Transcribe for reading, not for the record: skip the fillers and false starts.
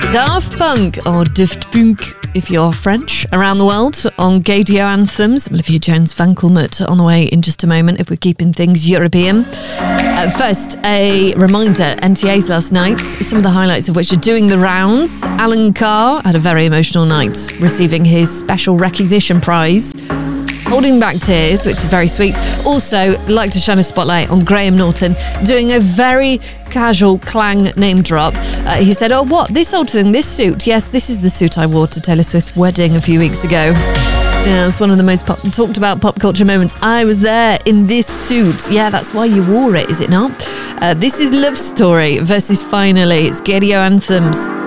Daft Punk, or Daft Punk if you're French, around the world on Gaydio Anthems. Olivia Jones-Vankelmut on the way in just a moment if we're keeping things European. First, a reminder, NTAs last night, some of the highlights of which are doing the rounds. Alan Carr had a very emotional night, receiving his Special Recognition Prize, holding back tears, which is very sweet. Also, like to shine a spotlight on Graham Norton, doing a very casual clang name drop. He said, oh, what? This old thing, this suit. Yes, this is the suit I wore to Taylor Swift's wedding a few weeks ago. Yeah, it's one of the most talked about pop culture moments. I was there in this suit. Yeah, that's why you wore it, is it not? This is Love Story versus Finally. It's Gaydio Anthems.